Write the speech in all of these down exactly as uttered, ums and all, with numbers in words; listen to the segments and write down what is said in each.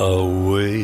away.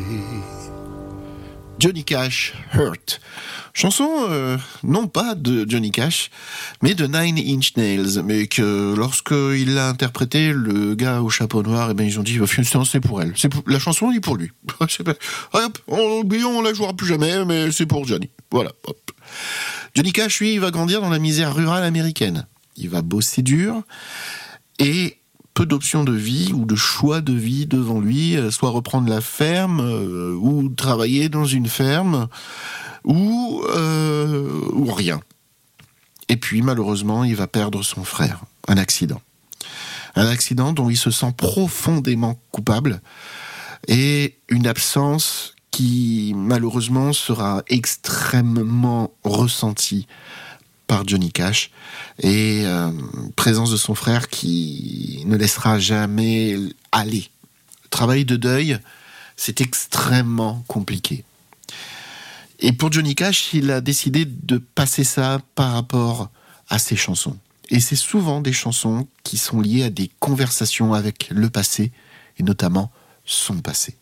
Johnny Cash, Hurt. Chanson, euh, non pas de Johnny Cash, mais de Nine Inch Nails. Mais que lorsqu'il l'a interprété, le gars au chapeau noir, eh ben, ils ont dit, c'est pour elle. C'est pour, la chanson est pour lui. Hop, on, on la jouera plus jamais, mais c'est pour Johnny. Voilà. Hop. Johnny Cash, lui, il va grandir dans la misère rurale américaine. Il va bosser dur et peu d'options de vie ou de choix de vie devant lui, soit reprendre la ferme euh, ou travailler dans une ferme ou, euh, ou rien. Et puis malheureusement, il va perdre son frère, un accident. Un accident dont il se sent profondément coupable et une absence qui malheureusement sera extrêmement ressentie par Johnny Cash et euh, présence de son frère qui ne laissera jamais aller. Le travail de deuil, c'est extrêmement compliqué. Et pour Johnny Cash, il a décidé de passer ça par rapport à ses chansons. Et c'est souvent des chansons qui sont liées à des conversations avec le passé et notamment son passé.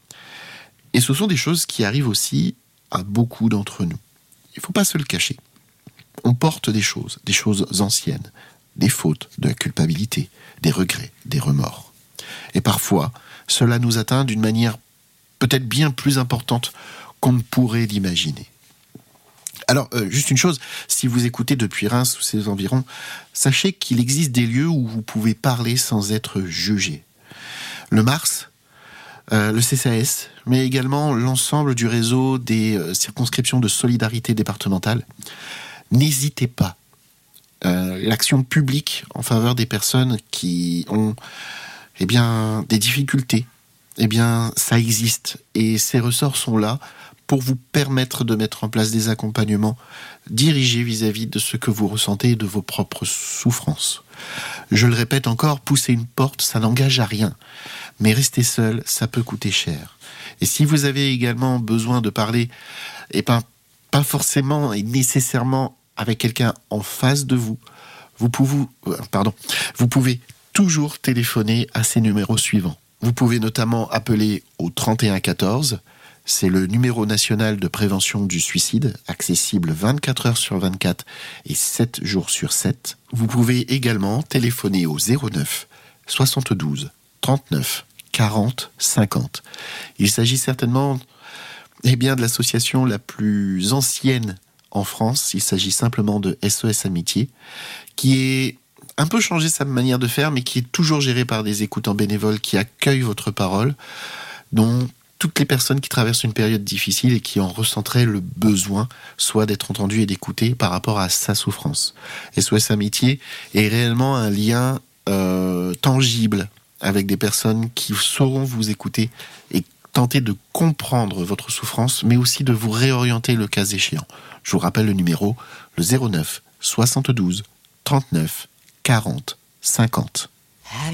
Et ce sont des choses qui arrivent aussi à beaucoup d'entre nous. Il ne faut pas se le cacher. On porte des choses, des choses anciennes, des fautes, de la culpabilité, des regrets, des remords. Et parfois, cela nous atteint d'une manière peut-être bien plus importante qu'on ne pourrait l'imaginer. Alors, euh, juste une chose, si vous écoutez depuis Reims ou ses environs, sachez qu'il existe des lieux où vous pouvez parler sans être jugé. Le Mars, euh, le C C A S, mais également l'ensemble du réseau des euh, circonscriptions de solidarité départementale. N'hésitez pas. Euh, l'action publique en faveur des personnes qui ont eh bien, des difficultés, eh bien, ça existe. Et ces ressorts sont là pour vous permettre de mettre en place des accompagnements dirigés vis-à-vis de ce que vous ressentez et de vos propres souffrances. Je le répète encore, pousser une porte, ça n'engage à rien. Mais rester seul, ça peut coûter cher. Et si vous avez également besoin de parler, eh ben, pas forcément et nécessairement avec quelqu'un en face de vous, vous pouvez, euh, pardon, vous pouvez toujours téléphoner à ces numéros suivants. Vous pouvez notamment appeler au trente et un quatorze, c'est le numéro national de prévention du suicide, accessible vingt-quatre heures sur vingt-quatre et sept jours sur sept. Vous pouvez également téléphoner au zéro neuf soixante-douze trente-neuf quarante cinquante. Il s'agit certainement eh bien, de l'association la plus ancienne en France. Il s'agit simplement de S O S Amitié, qui est un peu changé sa manière de faire, mais qui est toujours gérée par des écoutants bénévoles qui accueillent votre parole, dont toutes les personnes qui traversent une période difficile et qui en ressentiraient le besoin, soit d'être entendues et d'écouter par rapport à sa souffrance. S O S Amitié est réellement un lien euh, tangible avec des personnes qui sauront vous écouter et tenter de comprendre votre souffrance, mais aussi de vous réorienter le cas échéant. Je vous rappelle le numéro, le zéro neuf soixante-douze trente-neuf quarante cinquante.